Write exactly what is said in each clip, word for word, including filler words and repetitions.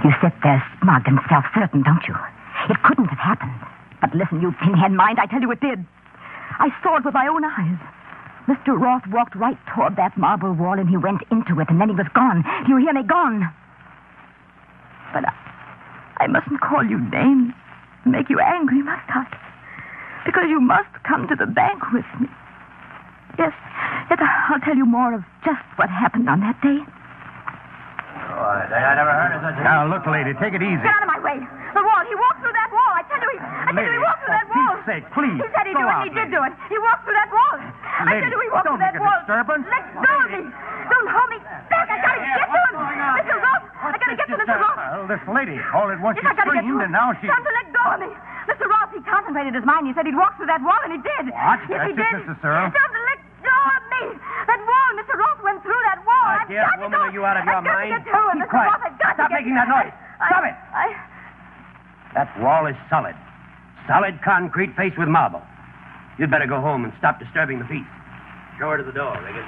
You sit there smug and self-certain, don't you? It couldn't have happened. But listen, you pinhead mind, I tell you it did. I saw it with my own eyes. Mister Roth walked right toward that marble wall, and he went into it, and then he was gone. Do you hear me? Gone. But I, I mustn't call you names and make you angry, must I? Because you must come to the bank with me. Yes, yes, I'll tell you more of just what happened on that day. Oh, I, I never heard of such a... Now, look, lady, take it easy. Get out of my way. The wall. He walked through that wall. I tell you, he, I tell you, he walked through that wall. For Pete's sake, please. He said he'd Go do it, out, and he did lady. do it. He walked through that wall. Lady, I tell you, he walked don't through that make a wall. disturbance. Let go of me. Don't hold me back. I gotta get to him. Mister Roth, I gotta get to Mister Roth. Well, this lady, all at once Yes, she I gotta get to screamed, him. and now she... Time to let go of me. Mister Roth, he concentrated his mind. He said he'd walk through that wall, and he did. What? Yes, That's he it, did. Missus Searle. Time to let go of me. That wall, Mister Roth went through that wall. My I've dear got woman, to go. are you out of your I've got mind? to get to him, Keep Mister quiet. Roth. I've got Stop to get making that noise. I, Stop it. I... That wall is solid. Solid concrete faced with marble. You'd better go home and stop disturbing the peace. Show her to the door, Regan.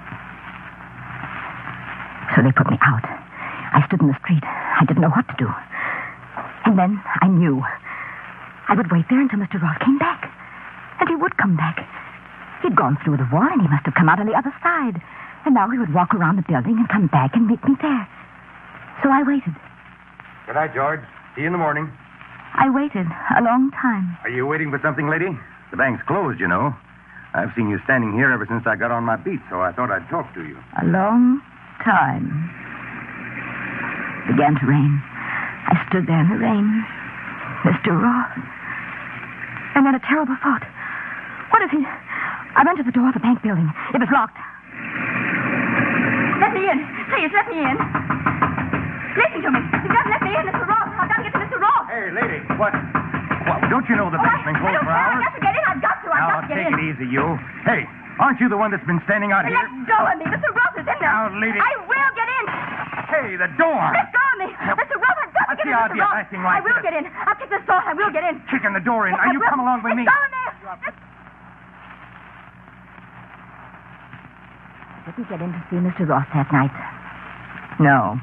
So they put me out. I stood in the street. I didn't know what to do. And then I knew. I would wait there until Mister Roth came back. And he would come back. He'd gone through the wall, and he must have come out on the other side. And now he would walk around the building and come back and meet me there. So I waited. Good night, George. See you in the morning. I waited a long time. Are you waiting for something, lady? The bank's closed, you know. I've seen you standing here ever since I got on my beat, so I thought I'd talk to you. A long time. It began to rain. I stood there in the rain. Mister Roth. And then a terrible thought. What if he... I went to the door of the bank building. It was locked. Let me in. Please, let me in. Listen to me. You've got to let me in, Mister Roth. I've got to get to Mister Roth. Hey, lady, what? Well, don't you know the Oh, bank's I, been I closed don't for care. hours? I've got to get in. I've got to. I've Now, got to get take in. it easy, you. Hey, aren't you the one that's been standing out here? Let go of me. Mister Roth is in there. Now, lady. I will get in. Hey, the door. Let go of me. Mister Roth, I've got to What's get the in, idea Mister of Roth. acting like I will this? get in. I'll kick this door. I will get in. Kicking the door in. Yes, Now, I you will. come along with Let me. go of me. Let- I didn't get in to see Mister Roth that night. No.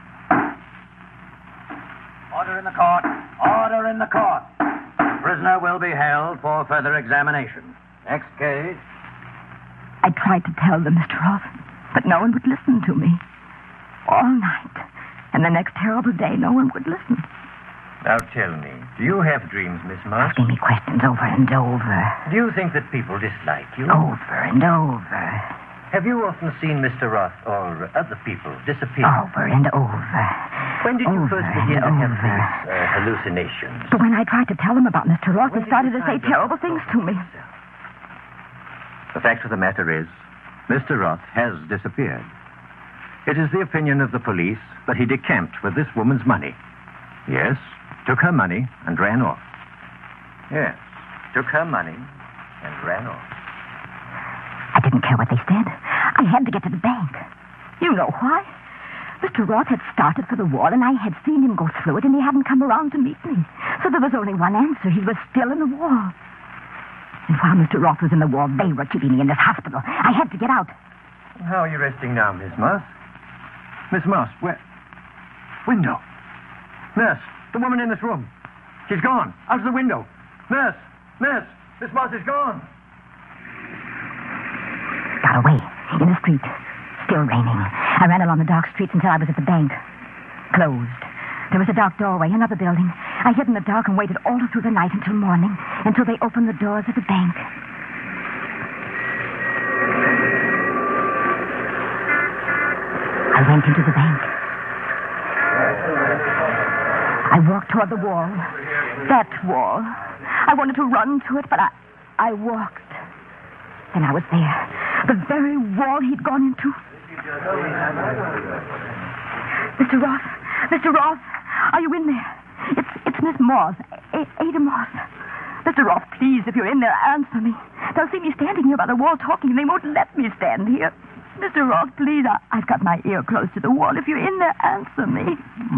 Order in the court. Order in the court. Prisoner will be held for further examination. Next case. I tried to tell them, Mister Roth, but no one would listen to me. All night. And the next terrible day, no one would listen. Now tell me, do you have dreams, Miss Moss? Asking me questions over and over. Do you think that people dislike you? Over and over. Have you often seen Mister Roth or other people disappear? Over and over. When did you over first begin to and have over. these uh, hallucinations? But when I tried to tell them about Mister Roth, When he did started you to say find terrible yourself things to me. The fact of the matter is, Mister Roth has disappeared. It is the opinion of the police that he decamped with this woman's money. Yes, took her money and ran off. Yes, took her money and ran off. I didn't care what they said. I had to get to the bank. You know why? Mister Roth had started for the wall, and I had seen him go through it, and he hadn't come around to meet me. So there was only one answer. He was still in the wall. And while Mister Roth was in the wall, they were keeping me in this hospital. I had to get out. How are you resting now, Miss Moss? Miss Moss, where? Window. Nurse, the woman in this room. She's gone. Out of the window. Nurse, nurse, Miss Moss is gone. Got away. In the street. Still raining. I ran along the dark streets until I was at the bank. Closed. There was a dark doorway, another building. I hid in the dark and waited all through the night until morning, until they opened the doors of the bank. I went into the bank. I walked toward the wall. That wall. I wanted to run to it, but I, I walked. Then I was there. The very wall he'd gone into. Mister Roth, Mister Roth, are you in there? It's it's Miss Moss, A- Ada Moss. Mister Roth, please, if you're in there, answer me. They'll see me standing here by the wall talking, and they won't let me stand here. Mister Roth, please, I- I've got my ear close to the wall. If you're in there, answer me.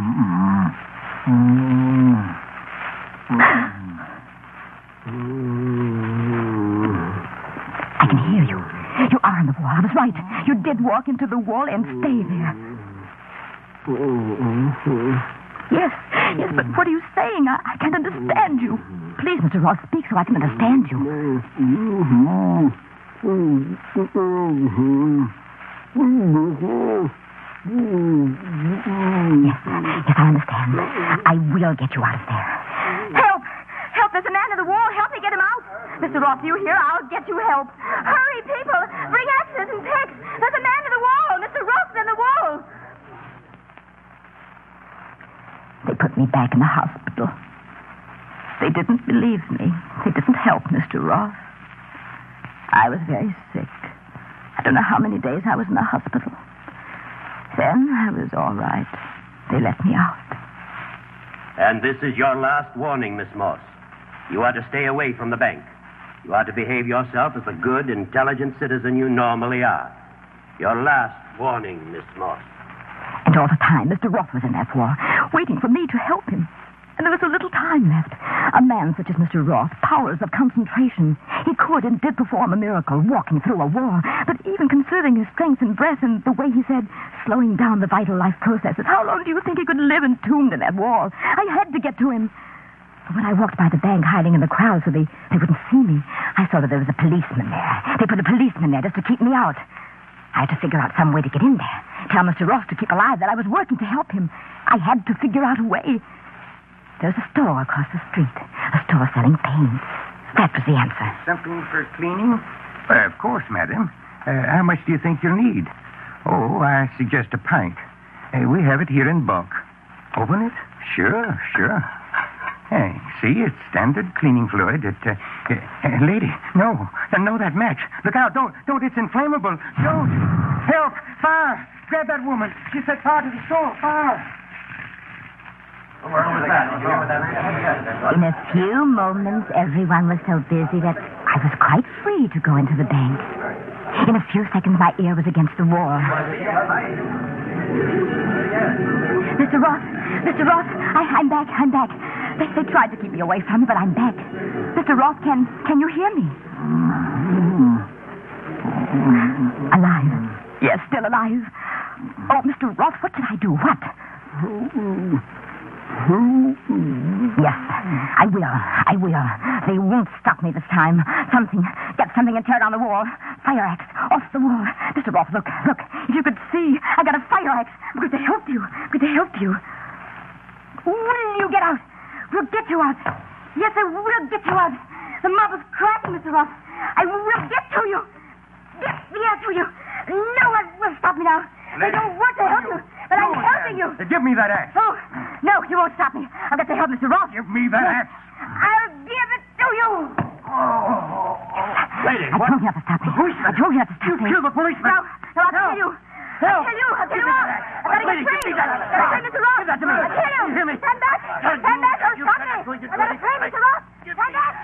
I can hear you. You are on the wall. I was right. You did walk into the wall and stay there. Yes, yes, but what are you saying? I, I can't understand you. Please, Mister Ross, speak so I can understand you. Yes, yes, I understand. I will get you out of there. Help! Help! There's a man in the wall. Help me get him out. Mister Ross, you hear? I'll get you help. Hurry, people! Bring axes and picks. There's a man in the wall. Mister Ross is in the wall. They put me back in the hospital. They didn't believe me. They didn't help Mister Ross. I was very sick. I don't know how many days I was in the hospital. Then I was all right. They let me out. And this is your last warning, Miss Moss. You are to stay away from the bank. You are to behave yourself as the good, intelligent citizen you normally are. Your last warning, Miss Moss. And all the time, Mister Roth was in that war, waiting for me to help him. And there was so little time left. A man such as Mister Roth, powers of concentration. He could and did perform a miracle, walking through a war. But even conserving his strength and breath and the way he said, slowing down the vital life processes, how long do you think he could live entombed in that wall? I had to get to him. But when I walked by the bank, hiding in the crowd so they, they wouldn't see me, I saw that there was a policeman there. They put a policeman there just to keep me out. I had to figure out some way to get in there. Tell Mister Ross to keep alive, that I was working to help him. I had to figure out a way. There's a store across the street. A store selling paints. That was the answer. Something for cleaning? Uh, of course, madam. Uh, how much do you think you'll need? Oh, I suggest a pint. Uh, we have it here in bulk. Open it? Sure, sure. Hey, see, it's standard cleaning fluid. It, uh, uh, uh, lady, no, uh, no, that match. Look out! Don't, don't! It's inflammable. Don't! Help! Fire! Grab that woman. She set fire to the store. Fire! In a few moments, everyone was so busy that I was quite free to go into the bank. In a few seconds, my ear was against the wall. Mister Ross, Mister Ross, I, I'm back, I'm back. They, they tried to keep me away from you, but I'm back. Mister Ross, can, can you hear me? Alive. Yes, still alive. Oh, Mister Ross, what should I do? What? Yes, I will. I will. They won't stop me this time. Something. Get something and tear down the wall. Fire axe. Off the wall. Mister Roth, look, look. If you could see, I got a fire axe. I'm going to help you. I'm going to help you. Will you get out? We'll get you out. Yes, I will get you out. The mob is cracking, Mister Roth. I will get to you. Get me out to you. No one will stop me now. They don't want to help you, but I'm helping you. Give me that axe. Oh, no, you won't stop me. I've got to help Mister Ross. Give me that axe. I'll give it to you. Oh. Lady, I what? told you not to stop me. I told you not to stop You me. killed the policeman. No, no, I'll No. kill you. No. I'll kill you. I'll kill you all. I've got to Lady, get give me free. that. I've got to free Mister Ross. Give that to me. I'll kill you. You hear me? Stand back. No, Stand back. Don't you stop cannot me. go into I've got to the- free Mister Ross. Give Stand me- back.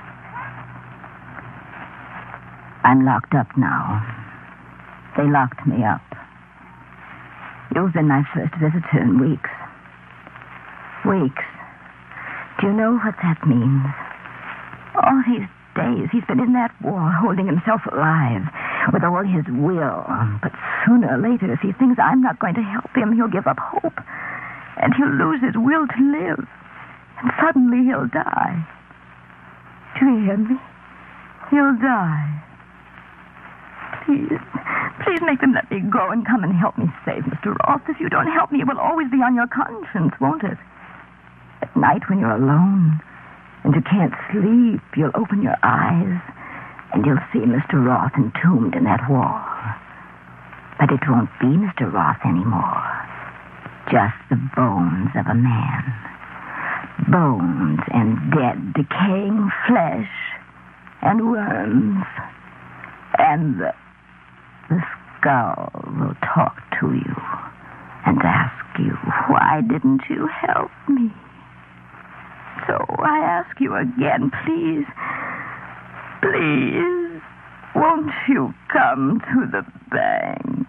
I'm locked up now. They locked me up. You've been my first visitor in weeks. Weeks. Do you know what that means? All these days he's been in that war, holding himself alive with all his will. But sooner or later, if he thinks I'm not going to help him, he'll give up hope. And he'll lose his will to live. And suddenly he'll die. Do you hear me? He'll die. Please, please make them let me go and come and help me save Mister Ross. If you don't help me, it will always be on your conscience, won't it? At night when you're alone and you can't sleep, you'll open your eyes and you'll see Mister Roth entombed in that wall. But it won't be Mister Roth anymore. Just the bones of a man. Bones and dead, decaying flesh and worms. And the, the skull will talk to you and ask you, why didn't you help me? So I ask you again, please, please, won't you come to the bank?